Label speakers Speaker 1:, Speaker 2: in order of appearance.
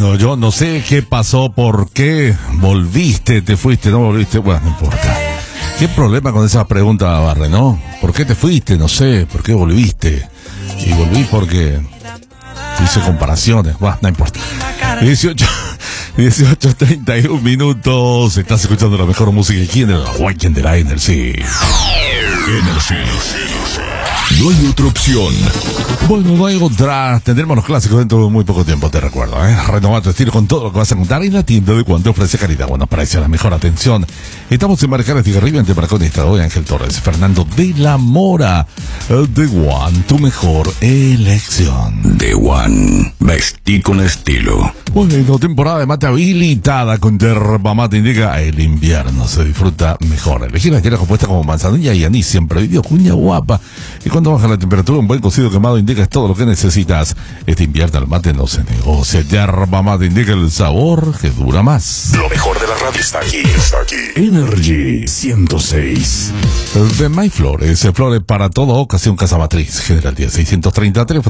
Speaker 1: Bueno, yo no sé qué pasó, por qué volviste, te fuiste, no volviste, bueno, no importa. ¿Qué problema con esa pregunta, Barre, no? ¿Por qué te fuiste? No sé, ¿por qué volviste? Y volví porque hice comparaciones, bueno, no importa. 18:31 minutos, estás escuchando la mejor música aquí en el Weekend de la Energy.
Speaker 2: No hay otra opción.
Speaker 1: Bueno, no hay otra. Tendremos los clásicos dentro de muy poco tiempo, te recuerdo, Renova tu estilo con todo lo que vas a encontrar en la tienda de cuando ofrece calidad, buenos precios, la mejor atención. Estamos en Marcares de Garriba, entre Marcón y Estrado, Ángel Torres, Fernando de la Mora. The One, tu mejor elección.
Speaker 2: The One, vestí con estilo.
Speaker 1: Bueno, temporada de mate habilitada con yerba mate indica el invierno se disfruta mejor. Elegir la tierra compuesta como manzanilla y anís, siempre vivió cuña guapa. Y cuando baja la temperatura, un buen cocido quemado indica es todo lo que necesitas. Este invierno el mate no se negocia. Yerba mate indica el sabor que dura más.
Speaker 2: Lo mejor de la radio está aquí. Energy 106.
Speaker 1: De My Flores, flores para toda ocasión, Casa Matriz, General 10630, teléfono